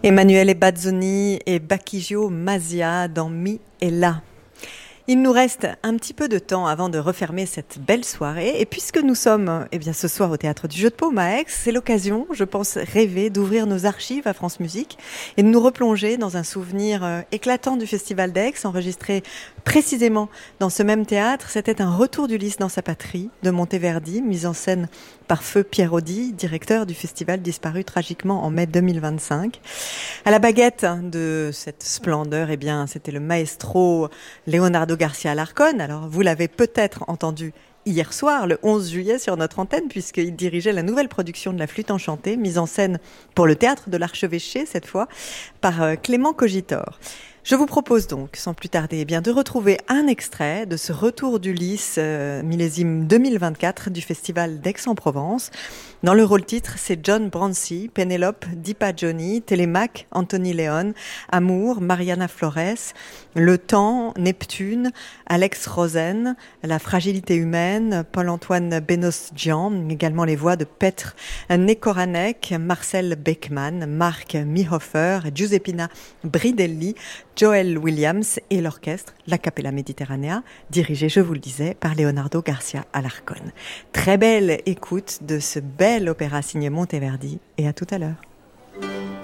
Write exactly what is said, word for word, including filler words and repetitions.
Emanuele Bazzoni et Bacchigio Masia dans Mi et là. Il nous reste un petit peu de temps avant de refermer cette belle soirée. Et puisque nous sommes eh bien, ce soir au Théâtre du Jeu de Paume à Aix, c'est l'occasion, je pense, rêver d'ouvrir nos archives à France Musique et de nous replonger dans un souvenir euh, éclatant du Festival d'Aix, enregistré précisément dans ce même théâtre. C'était un retour d'Ulysse dans sa patrie de Monteverdi, mise en scène par feu Pierre Audi, directeur du festival disparu tragiquement en mai deux mille vingt-cinq. À la baguette de cette splendeur, eh bien, c'était le maestro Leonardo Garcia Alarcón. Alors, vous l'avez peut-être entendu hier soir, le onze juillet, sur notre antenne, puisqu'il dirigeait la nouvelle production de La Flûte enchantée, mise en scène pour le théâtre de l'Archevêché, cette fois, par euh, Clément Cogitor. Je vous propose donc, sans plus tarder, eh bien, de retrouver un extrait de ce retour d'Ulysse, euh, millésime deux mille vingt-quatre, du Festival d'Aix-en-Provence. Dans le rôle-titre, c'est John Brancy, Pénélope, Dipa Johnny, Télémaque, Anthony Léon, Amour, Mariana Flores, Le Temps, Neptune, Alex Rosen, La fragilité humaine, Paul-Antoine Benos-Gian, également les voix de Petr Nekoranek, Marcel Beckman, Marc Mihofer, Giuseppina Bridelli, Joel Williams et l'orchestre La Capella Mediterranea, dirigé, je vous le disais, par Leonardo Garcia Alarcón. Très belle écoute de ce bel opéra signé Monteverdi et à tout à l'heure.